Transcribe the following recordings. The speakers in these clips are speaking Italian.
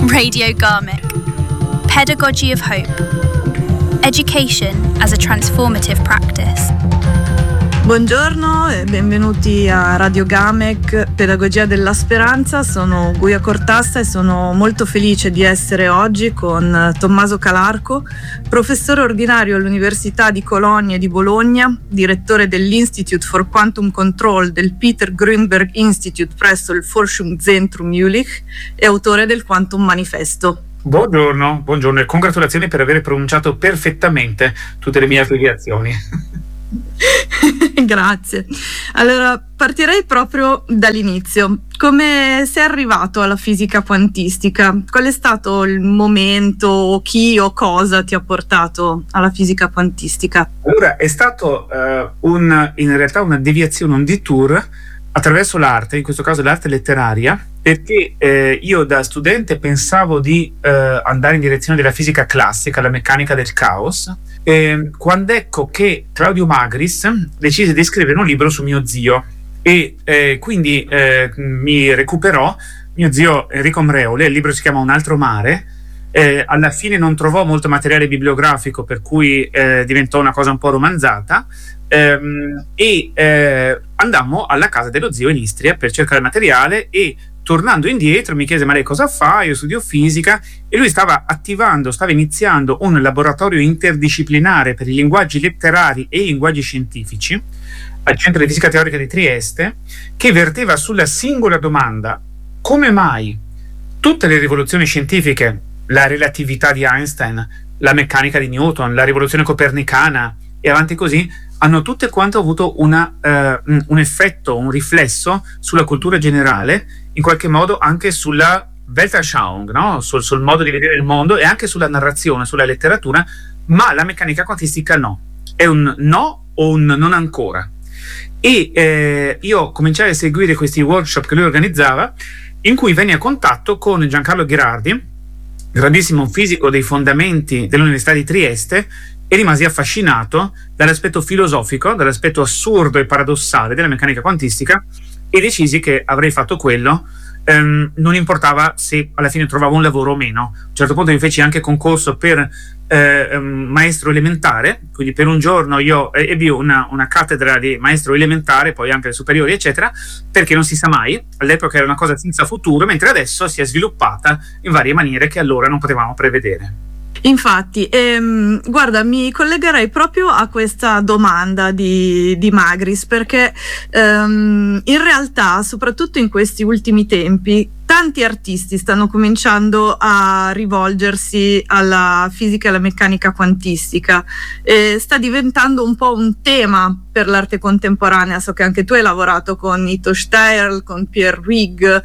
Radio Garmick. Pedagogy of Hope. Education as a transformative practice. Buongiorno e benvenuti a Radio Garmick, Pedagogia della Speranza. Sono Guia Cortassa e sono molto felice di essere oggi con Tommaso Calarco, professore ordinario all'Università di Colonia e di Bologna, direttore dell'Institute for Quantum Control del Peter Grünberg Institute presso il Forschungszentrum Jülich e autore del Quantum Manifesto. Buongiorno e congratulazioni per aver pronunciato perfettamente tutte le mie abbreviazioni. Grazie. Allora, partirei proprio dall'inizio. Come sei arrivato alla fisica quantistica? Qual è stato il momento, chi o cosa ti ha portato alla fisica quantistica? Allora, è stato in realtà una deviazione, un detour attraverso l'arte, in questo caso l'arte letteraria, perché io da studente pensavo di andare in direzione della fisica classica, la meccanica del caos, quando ecco che Claudio Magris decise di scrivere un libro su mio zio e quindi mi recuperò mio zio Enrico Mreole. Il libro si chiama Un altro mare. Alla fine non trovò molto materiale bibliografico, per cui diventò una cosa un po' romanzata, andammo alla casa dello zio in Istria per cercare materiale e tornando indietro mi chiese: ma lei cosa fa? Io studio fisica. E lui stava iniziando un laboratorio interdisciplinare per i linguaggi letterari e i linguaggi scientifici al Centro di Fisica Teorica di Trieste, che verteva sulla singola domanda: come mai tutte le rivoluzioni scientifiche, la relatività di Einstein, la meccanica di Newton, la rivoluzione copernicana e avanti così, hanno tutte quante avuto un effetto, un riflesso sulla cultura generale, in qualche modo anche sulla Weltanschauung, no? sul modo di vedere il mondo e anche sulla narrazione, sulla letteratura, ma la meccanica quantistica no. È un no o un non ancora. E io cominciai a seguire questi workshop che lui organizzava, in cui venni a contatto con Giancarlo Gherardi, grandissimo fisico dei fondamenti dell'Università di Trieste, e rimasi affascinato dall'aspetto filosofico, dall'aspetto assurdo e paradossale della meccanica quantistica, e decisi che avrei fatto quello, non importava se alla fine trovavo un lavoro o meno. A un certo punto mi feci anche concorso per maestro elementare, quindi per un giorno io ebbi una cattedra di maestro elementare, poi anche superiori eccetera, perché non si sa mai, all'epoca era una cosa senza futuro, mentre adesso si è sviluppata in varie maniere che allora non potevamo prevedere. Infatti, guarda, mi collegherei proprio a questa domanda di Magris, perché in realtà, soprattutto in questi ultimi tempi, tanti artisti stanno cominciando a rivolgersi alla fisica e alla meccanica quantistica. Sta diventando un po' un tema per l'arte contemporanea. So che anche tu hai lavorato con Ito Steierl, con Pierre Huyghe.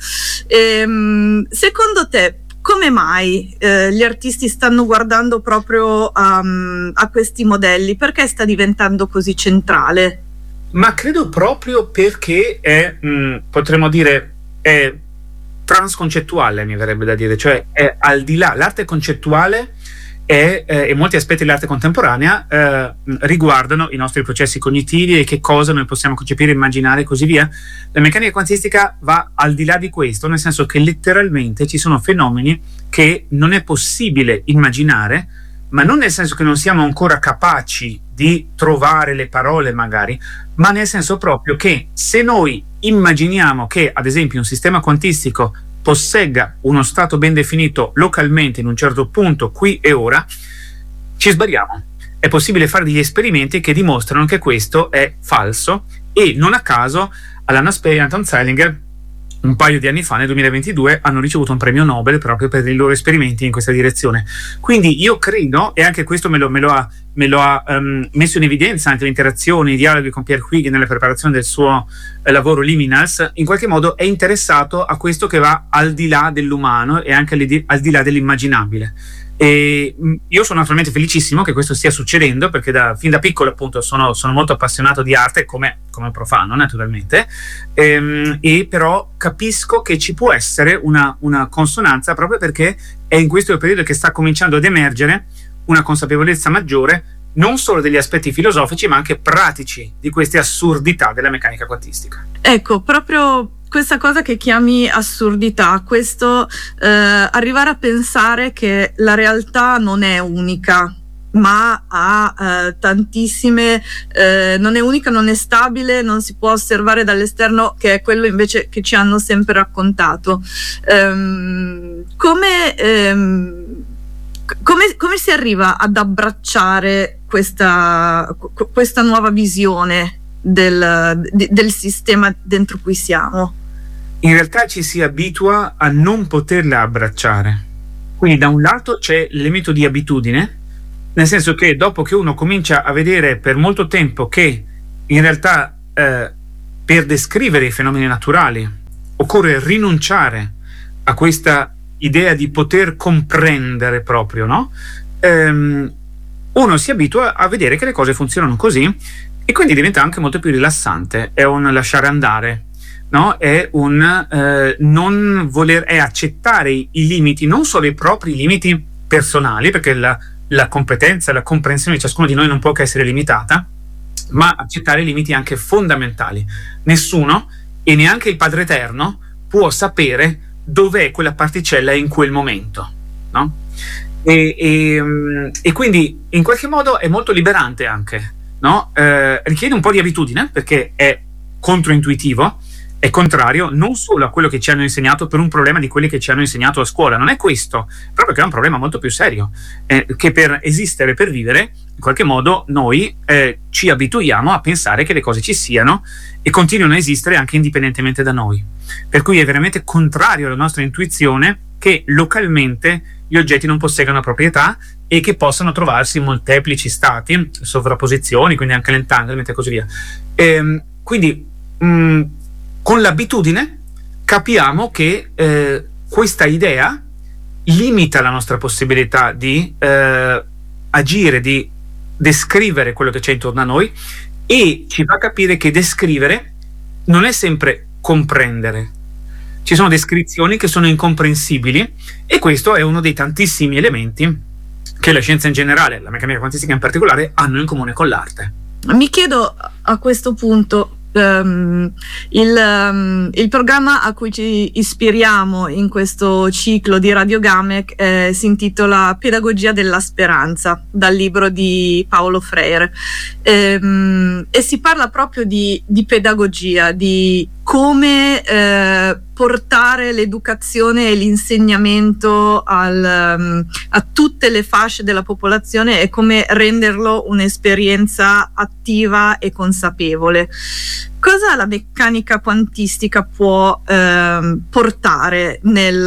Secondo te, come mai gli artisti stanno guardando proprio a questi modelli? Perché sta diventando così centrale? Ma credo proprio perché è, potremmo dire, è transconcettuale, mi verrebbe da dire, cioè è al di là, l'arte concettuale e molti aspetti dell'arte contemporanea riguardano i nostri processi cognitivi e che cosa noi possiamo concepire, immaginare e così via. La meccanica quantistica va al di là di questo, nel senso che letteralmente ci sono fenomeni che non è possibile immaginare, ma non nel senso che non siamo ancora capaci di trovare le parole magari, ma nel senso proprio che se noi immaginiamo che ad esempio un sistema quantistico possegga uno stato ben definito localmente in un certo punto qui e ora, ci sbagliamo. È possibile fare degli esperimenti che dimostrano che questo è falso, e non a caso Alan Aspect e Anton Zeilinger un paio di anni fa, nel 2022, hanno ricevuto un premio Nobel proprio per i loro esperimenti in questa direzione. Quindi io credo, e anche questo me lo ha messo in evidenza anche l'interazione, i dialoghi con Pierre Huyghe nella preparazione del suo lavoro Liminals, in qualche modo è interessato a questo che va al di là dell'umano e anche al di là dell'immaginabile. E io sono naturalmente felicissimo che questo stia succedendo, perché fin da piccolo appunto sono molto appassionato di arte come profano naturalmente, e però capisco che ci può essere una consonanza, proprio perché è in questo periodo che sta cominciando ad emergere una consapevolezza maggiore non solo degli aspetti filosofici ma anche pratici di queste assurdità della meccanica quantistica. Ecco, proprio questa cosa che chiami assurdità, questo arrivare a pensare che la realtà non è unica, ma ha tantissime, non è unica, non è stabile, non si può osservare dall'esterno, che è quello invece che ci hanno sempre raccontato. Come si arriva ad abbracciare questa nuova visione del sistema dentro cui siamo? In realtà ci si abitua a non poterla abbracciare. Quindi da un lato c'è l'elemento di abitudine, nel senso che dopo che uno comincia a vedere per molto tempo che in realtà per descrivere i fenomeni naturali occorre rinunciare a questa idea di poter comprendere proprio, no? Uno si abitua a vedere che le cose funzionano così e quindi diventa anche molto più rilassante, è un lasciare andare, no? È un non voler, è accettare i limiti, non solo i propri limiti personali, perché la competenza, la comprensione di ciascuno di noi non può che essere limitata, ma accettare i limiti anche fondamentali. Nessuno, e neanche il Padre Eterno, può sapere dov'è quella particella in quel momento, no? E quindi in qualche modo è molto liberante anche, no? Richiede un po' di abitudine perché è controintuitivo, è contrario non solo a quello che ci hanno insegnato per un problema di quelli che ci hanno insegnato a scuola, non è questo, proprio che è un problema molto più serio, che per esistere, per vivere, in qualche modo noi ci abituiamo a pensare che le cose ci siano e continuino a esistere anche indipendentemente da noi, per cui è veramente contrario alla nostra intuizione che localmente gli oggetti non posseggano proprietà e che possano trovarsi in molteplici stati, sovrapposizioni, quindi anche l'entanglement e così via. Quindi con l'abitudine capiamo che questa idea limita la nostra possibilità di agire, di descrivere quello che c'è intorno a noi, e ci fa capire che descrivere non è sempre comprendere. Ci sono descrizioni che sono incomprensibili e questo è uno dei tantissimi elementi che la scienza in generale, la meccanica quantistica in particolare, hanno in comune con l'arte. Mi chiedo a questo punto, il programma a cui ci ispiriamo in questo ciclo di Radio Gamek si intitola Pedagogia della speranza, dal libro di Paulo Freire, e si parla proprio di pedagogia, di come portare l'educazione e l'insegnamento a tutte le fasce della popolazione e come renderlo un'esperienza attiva e consapevole. Cosa la meccanica quantistica può portare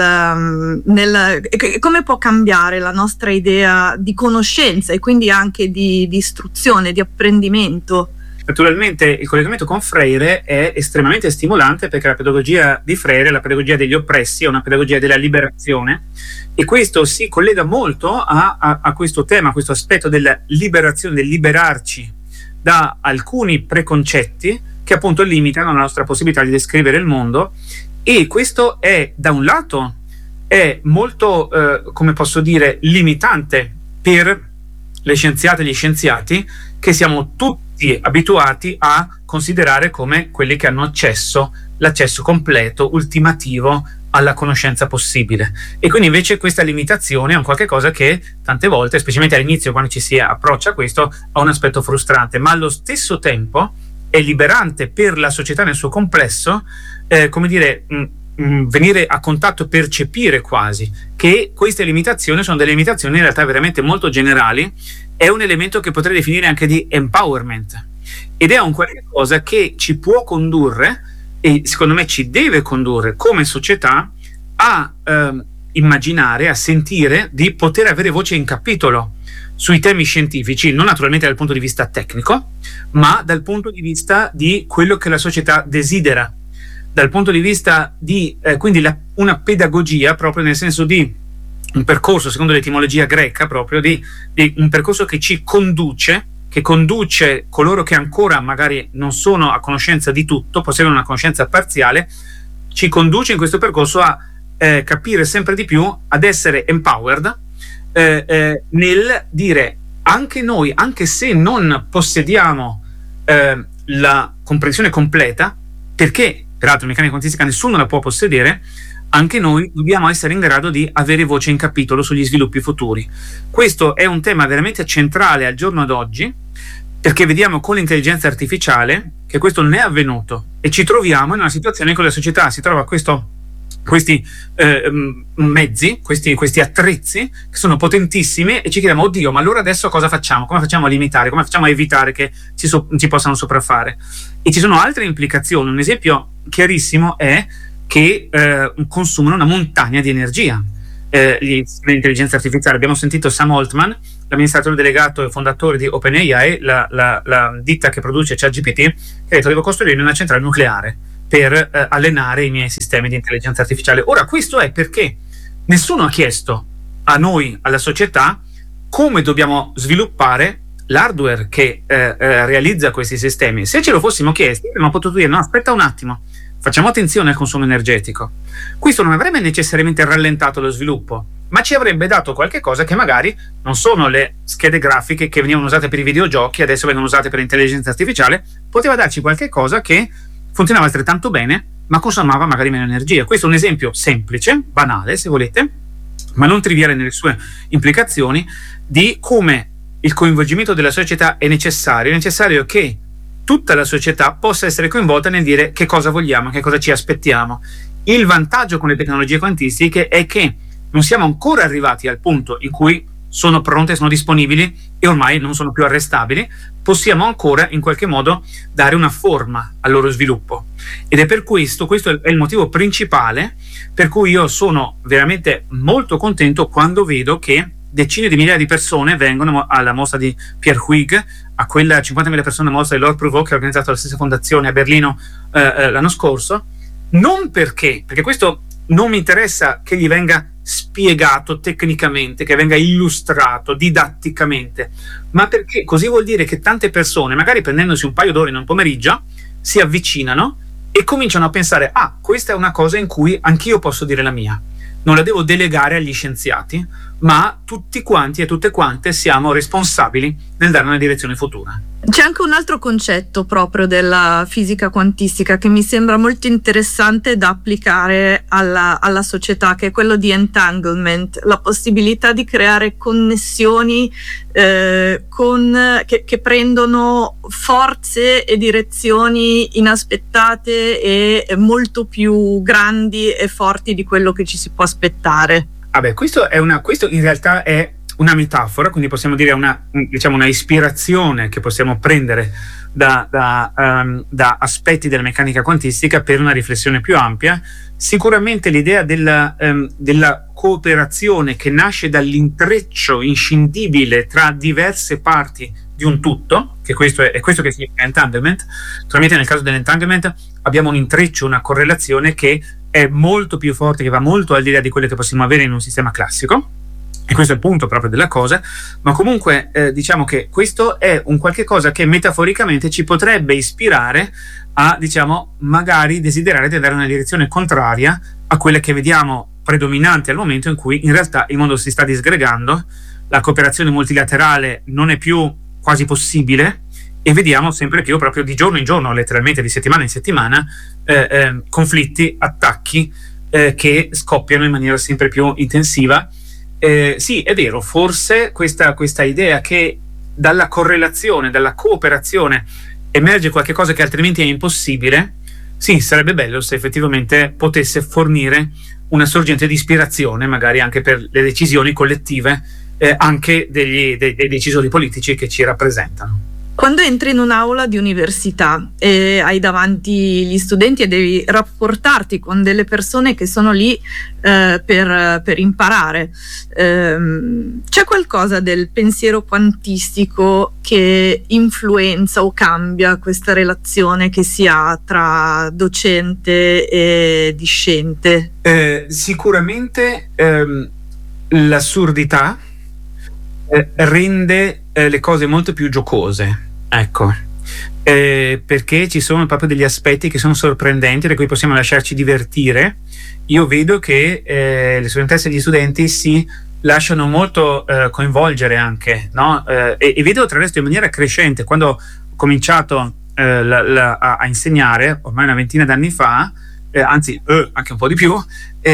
come può cambiare la nostra idea di conoscenza e quindi anche di istruzione, di apprendimento? Naturalmente il collegamento con Freire è estremamente stimolante, perché la pedagogia di Freire è la pedagogia degli oppressi, è una pedagogia della liberazione, e questo si collega molto a questo tema, a questo aspetto della liberazione, del liberarci da alcuni preconcetti che appunto limitano la nostra possibilità di descrivere il mondo. E questo è, da un lato, è molto, come posso dire, limitante per le scienziate e gli scienziati, che siamo tutti abituati a considerare come quelli che hanno l'accesso completo, ultimativo alla conoscenza possibile. E quindi invece questa limitazione è un qualche cosa che tante volte, specialmente all'inizio quando ci si approccia a questo, ha un aspetto frustrante, ma allo stesso tempo è liberante per la società nel suo complesso, come dire, venire a contatto, percepire quasi che queste limitazioni sono delle limitazioni in realtà veramente molto generali. È un elemento che potrei definire anche di empowerment, ed è un qualche cosa che ci può condurre, e secondo me ci deve condurre come società, a immaginare, a sentire di poter avere voce in capitolo sui temi scientifici, non naturalmente dal punto di vista tecnico, ma dal punto di vista di quello che la società desidera, dal punto di vista di quindi una pedagogia, proprio nel senso di un percorso, secondo l'etimologia greca, proprio di un percorso che ci conduce, che conduce coloro che ancora magari non sono a conoscenza di tutto, possiedono una conoscenza parziale, ci conduce in questo percorso a capire sempre di più, ad essere empowered nel dire anche noi, anche se non possediamo la comprensione completa, perché peraltro meccanica quantistica nessuno la può possedere, anche noi dobbiamo essere in grado di avere voce in capitolo sugli sviluppi futuri. Questo è un tema veramente centrale al giorno d'oggi, perché vediamo con l'intelligenza artificiale che questo non è avvenuto e ci troviamo in una situazione in cui la società si trova questi mezzi, questi attrezzi che sono potentissimi e ci chiediamo: oddio, ma allora adesso cosa facciamo? Come facciamo a limitare? Come facciamo a evitare che ci possano sopraffare? E ci sono altre implicazioni. Un esempio chiarissimo è che consumano una montagna di energia. L'intelligenza artificiale, abbiamo sentito Sam Altman, l'amministratore delegato e fondatore di OpenAI, la ditta che produce ChatGPT, che ha detto: devo costruire una centrale nucleare per allenare i miei sistemi di intelligenza artificiale. Ora, questo è perché nessuno ha chiesto a noi, alla società, come dobbiamo sviluppare l'hardware che realizza questi sistemi. Se ce lo fossimo chiesti, avremmo potuto dire: no, aspetta un attimo, facciamo attenzione al consumo energetico. Questo non avrebbe necessariamente rallentato lo sviluppo, ma ci avrebbe dato qualche cosa che magari non sono le schede grafiche che venivano usate per i videogiochi, adesso vengono usate per l'intelligenza artificiale. Poteva darci qualche cosa che funzionava altrettanto bene, ma consumava magari meno energia. Questo è un esempio semplice, banale se volete, ma non triviale nelle sue implicazioni, di come il coinvolgimento della società è necessario. È necessario che tutta la società possa essere coinvolta nel dire che cosa vogliamo, che cosa ci aspettiamo. Il vantaggio con le tecnologie quantistiche è che non siamo ancora arrivati al punto in cui sono pronte, sono disponibili e ormai non sono più arrestabili. Possiamo ancora in qualche modo dare una forma al loro sviluppo, ed è per questo è il motivo principale per cui io sono veramente molto contento quando vedo che decine di migliaia di persone vengono alla mostra di Pierre Huyghe, a quella 50.000 persone mostra di L'Or Prouveau che ha organizzato la stessa fondazione a Berlino l'anno scorso, non perché questo non mi interessa che gli venga spiegato tecnicamente, che venga illustrato didatticamente, ma perché così vuol dire che tante persone, magari prendendosi un paio d'ore in un pomeriggio, si avvicinano e cominciano a pensare: ah, questa è una cosa in cui anch'io posso dire la mia, non la devo delegare agli scienziati, ma tutti quanti e tutte quante siamo responsabili nel dare una direzione futura. C'è anche un altro concetto proprio della fisica quantistica che mi sembra molto interessante da applicare alla società, che è quello di entanglement, la possibilità di creare connessioni che prendono forze e direzioni inaspettate e molto più grandi e forti di quello che ci si può aspettare. Questo in realtà è una metafora, quindi possiamo dire una ispirazione che possiamo prendere da aspetti della meccanica quantistica per una riflessione più ampia. Sicuramente l'idea della cooperazione che nasce dall'intreccio inscindibile tra diverse parti di un tutto, che è questo che significa entanglement. Naturalmente nel caso dell'entanglement abbiamo un intreccio, una correlazione che è molto più forte, che va molto al di là di quelle che possiamo avere in un sistema classico. E questo è il punto proprio della cosa, ma comunque diciamo che questo è un qualche cosa che metaforicamente ci potrebbe ispirare a, magari desiderare di andare in una direzione contraria a quella che vediamo predominante al momento, in cui in realtà il mondo si sta disgregando, la cooperazione multilaterale non è più quasi possibile e vediamo sempre più, proprio di giorno in giorno, letteralmente di settimana in settimana, conflitti, attacchi che scoppiano in maniera sempre più intensiva. Sì, è vero, forse questa idea che dalla correlazione, dalla cooperazione emerge qualche cosa che altrimenti è impossibile, sì, sarebbe bello se effettivamente potesse fornire una sorgente di ispirazione, magari anche per le decisioni collettive, anche dei decisori politici che ci rappresentano. Quando entri in un'aula di università e hai davanti gli studenti e devi rapportarti con delle persone che sono lì per imparare, c'è qualcosa del pensiero quantistico che influenza o cambia questa relazione che si ha tra docente e discente? Sicuramente l'assurdità rende le cose molto più giocose, ecco, perché ci sono proprio degli aspetti che sono sorprendenti, da cui possiamo lasciarci divertire. Io vedo che le studentesse e gli studenti si lasciano molto coinvolgere anche, no? E vedo tra l'altro in maniera crescente. Quando ho cominciato a insegnare ormai una ventina d'anni fa, anzi anche un po' di più,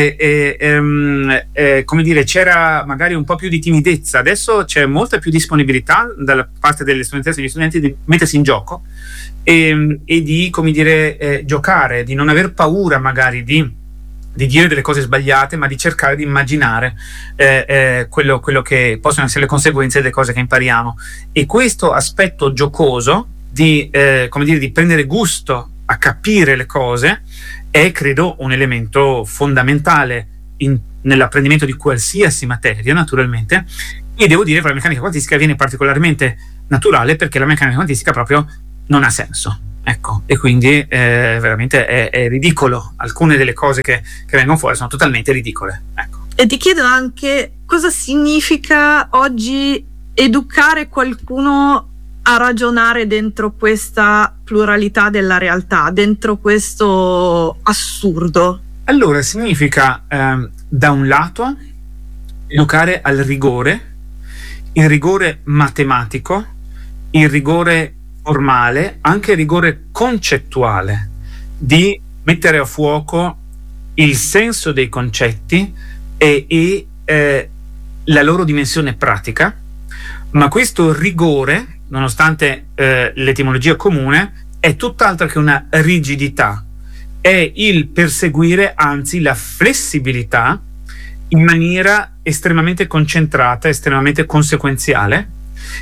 come dire, c'era magari un po' più di timidezza. Adesso c'è molta più disponibilità dalla parte delle studentesse e degli studenti di mettersi in gioco e di, come dire, giocare, di non aver paura magari di dire delle cose sbagliate, ma di cercare di immaginare quello che possono essere le conseguenze delle cose che impariamo. E questo aspetto giocoso di prendere gusto a capire le cose è, credo, un elemento fondamentale nell'apprendimento di qualsiasi materia, naturalmente. E devo dire che la meccanica quantistica viene particolarmente naturale, perché la meccanica quantistica proprio non ha senso. Ecco, e quindi veramente è ridicolo. Alcune delle cose che vengono fuori sono totalmente ridicole. Ecco. E ti chiedo anche cosa significa oggi educare qualcuno a ragionare dentro questa pluralità della realtà, dentro questo assurdo. Allora, significa da un lato educare al rigore, il rigore matematico, il rigore formale, anche il rigore concettuale, di mettere a fuoco il senso dei concetti e la loro dimensione pratica, ma questo rigore, nonostante l'etimologia comune, è tutt'altro che una rigidità, è il perseguire anzi la flessibilità in maniera estremamente concentrata, estremamente conseguenziale,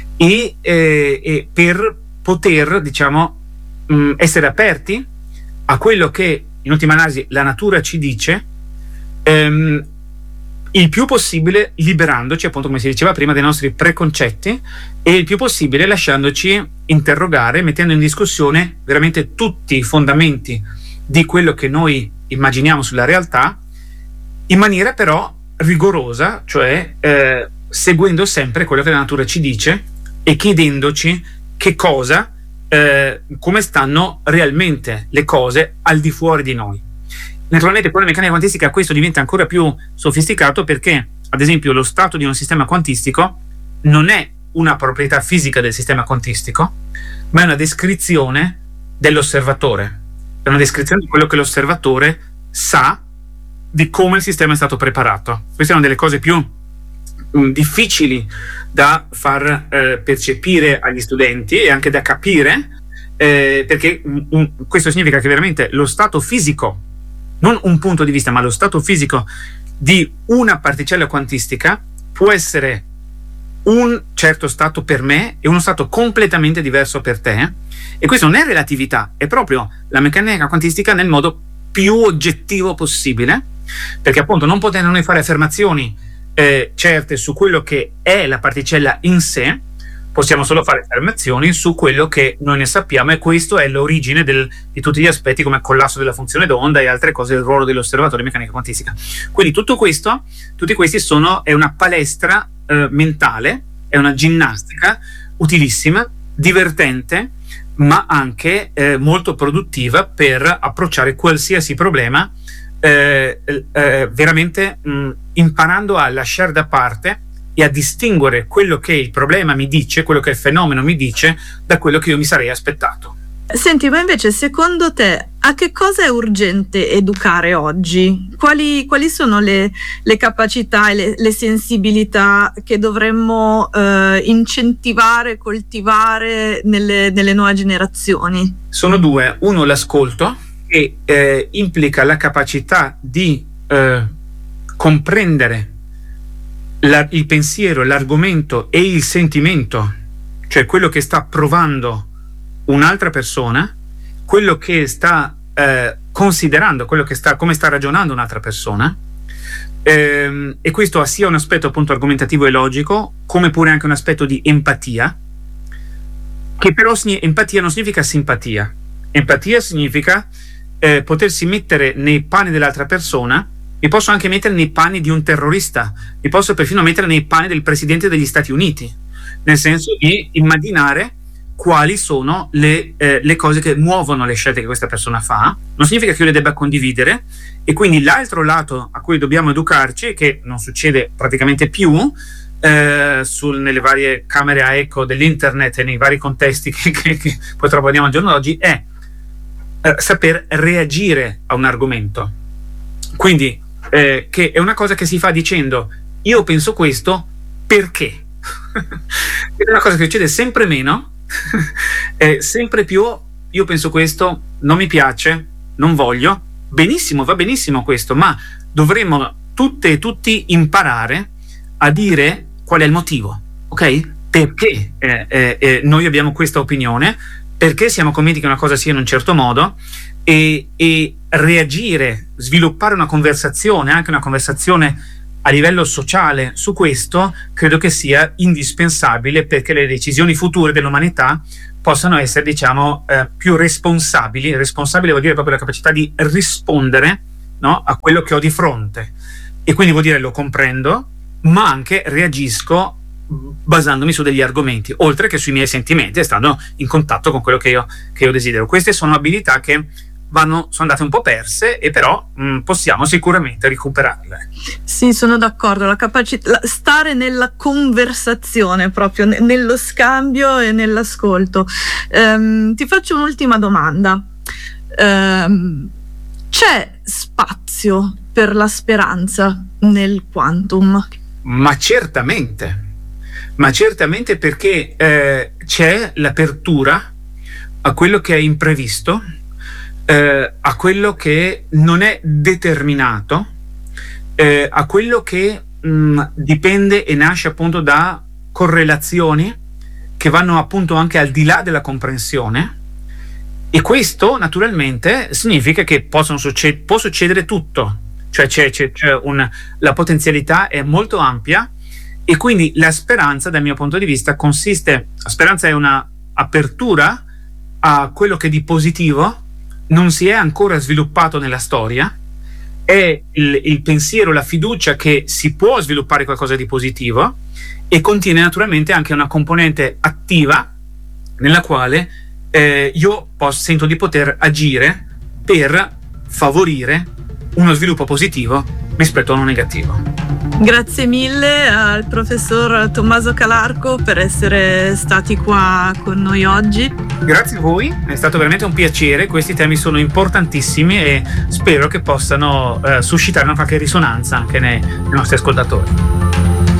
e per poter, diciamo, essere aperti a quello che in ultima analisi la natura ci dice, il più possibile liberandoci, appunto, come si diceva prima, dei nostri preconcetti, e il più possibile lasciandoci interrogare, mettendo in discussione veramente tutti i fondamenti di quello che noi immaginiamo sulla realtà, in maniera però rigorosa, cioè seguendo sempre quello che la natura ci dice e chiedendoci che cosa, come stanno realmente le cose al di fuori di noi. Naturalmente con la meccanica quantistica questo diventa ancora più sofisticato, perché ad esempio lo stato di un sistema quantistico non è una proprietà fisica del sistema quantistico, ma è una descrizione dell'osservatore, è una descrizione di quello che l'osservatore sa di come il sistema è stato preparato. Queste sono delle cose più difficili da far percepire agli studenti e anche da capire, perché questo significa che veramente lo stato fisico, non un punto di vista, ma lo stato fisico di una particella quantistica può essere un certo stato per me e uno stato completamente diverso per te, e questo non è relatività, è proprio la meccanica quantistica nel modo più oggettivo possibile, perché appunto non potendo noi fare affermazioni certe su quello che è la particella in sé, possiamo solo fare affermazioni su quello che noi ne sappiamo, e questo è l'origine di tutti gli aspetti come il collasso della funzione d'onda e altre cose, il ruolo dell'osservatore in meccanica quantistica. Quindi tutti questi è una palestra mentale, è una ginnastica utilissima, divertente, ma anche molto produttiva per approcciare qualsiasi problema, veramente imparando a lasciare da parte e a distinguere quello che il problema mi dice, quello che il fenomeno mi dice, da quello che io mi sarei aspettato. Senti, ma invece secondo te a che cosa è urgente educare oggi? Quali sono le capacità e le sensibilità che dovremmo incentivare, coltivare nelle nuove generazioni? Sono due. Uno, l'ascolto, che implica la capacità di comprendere il pensiero, l'argomento e il sentimento, cioè quello che sta provando un'altra persona, quello che sta considerando, come sta ragionando un'altra persona, e questo ha sia un aspetto appunto argomentativo e logico, come pure anche un aspetto di empatia, che però empatia non significa simpatia. Empatia significa potersi mettere nei panni dell'altra persona. Mi posso anche mettere nei panni di un terrorista, mi posso perfino mettere nei panni del presidente degli Stati Uniti, nel senso di immaginare quali sono le cose che muovono le scelte che questa persona fa. Non significa che io le debba condividere, e quindi l'altro lato a cui dobbiamo educarci, che non succede praticamente più, nelle varie camere a eco dell'internet e nei vari contesti che purtroppo abbiamo al giorno d'oggi, è saper reagire a un argomento. Quindi che è una cosa che si fa dicendo io penso questo perché è una cosa che succede sempre meno sempre più io penso questo, non mi piace, non voglio, benissimo, va benissimo questo, ma dovremmo tutte e tutti imparare a dire qual è il motivo, ok? Perché noi abbiamo questa opinione, perché siamo convinti che una cosa sia in un certo modo, e reagire, sviluppare una conversazione, anche una conversazione a livello sociale su questo, credo che sia indispensabile perché le decisioni future dell'umanità possano essere, diciamo, più responsabili. Responsabile vuol dire proprio la capacità di rispondere, no, a quello che ho di fronte, e quindi vuol dire lo comprendo, ma anche reagisco basandomi su degli argomenti, oltre che sui miei sentimenti, e stando in contatto con quello che io desidero. Queste sono abilità che sono andate un po' perse, e però possiamo sicuramente recuperarle. Sì, sono d'accordo, la capacità, stare nella conversazione, proprio nello scambio e nell'ascolto. Ti faccio un'ultima domanda. C'è spazio per la speranza nel quantum? Ma certamente perché c'è l'apertura a quello che è imprevisto, a quello che non è determinato, a quello che dipende e nasce appunto da correlazioni che vanno appunto anche al di là della comprensione, e questo naturalmente significa che può succedere tutto, cioè la potenzialità è molto ampia, e quindi la speranza, dal mio punto di vista, la speranza è una apertura a quello che di positivo non si è ancora sviluppato nella storia, è il pensiero, la fiducia che si può sviluppare qualcosa di positivo, e contiene naturalmente anche una componente attiva nella quale io sento di poter agire per favorire uno sviluppo positivo rispetto a uno negativo. Grazie mille al professor Tommaso Calarco per essere stati qua con noi oggi. Grazie a voi, è stato veramente un piacere. Questi temi sono importantissimi e spero che possano suscitare una qualche risonanza anche nei nostri ascoltatori.